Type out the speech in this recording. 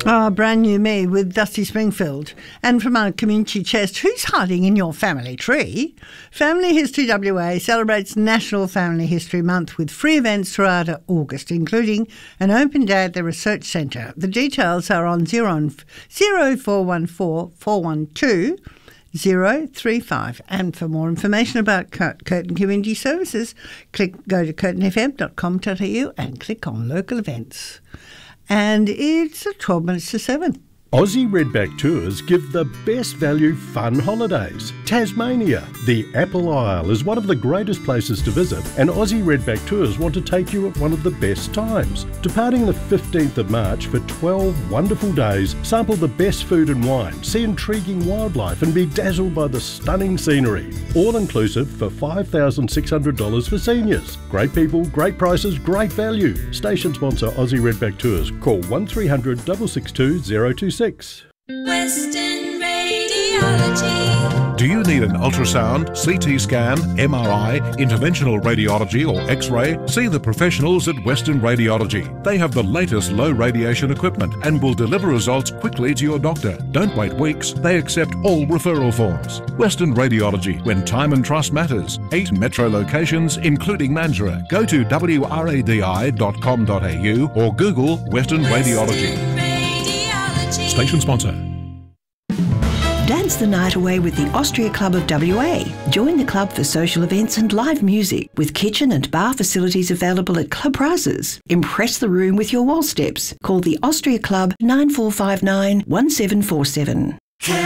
Brand New Me with Dusty Springfield. And from our community chest, who's hiding in your family tree? Family History WA celebrates National Family History Month with free events throughout August, including an open day at the Research Centre. The details are on 0414 412 035. And for more information about Curtin Community Services, go to curtinfm.com.au and click on local events. And it's 12 minutes to 7. Aussie Redback Tours give the best value fun holidays. Tasmania, the Apple Isle, is one of the greatest places to visit, and Aussie Redback Tours want to take you at one of the best times. Departing the 15th of March for 12 wonderful days, sample the best food and wine, see intriguing wildlife and be dazzled by the stunning scenery. All inclusive for $5,600 for seniors. Great people, great prices, great value. Station sponsor Aussie Redback Tours. Call 1300 662 026. Western Radiology. Do you need an ultrasound, CT scan, MRI, interventional radiology or X-ray? See the professionals at Western Radiology. They have the latest low radiation equipment and will deliver results quickly to your doctor. Don't wait weeks. They accept all referral forms. Western Radiology, when time and trust matters. 8 metro locations, including Mandurah. Go to wradi.com.au or Google Western Radiology. Station sponsor. Dance the night away with the Austria Club of WA. Join the club for social events and live music with kitchen and bar facilities available at club prices. Impress the room with your wall steps. Call the Austria Club 9459 1747.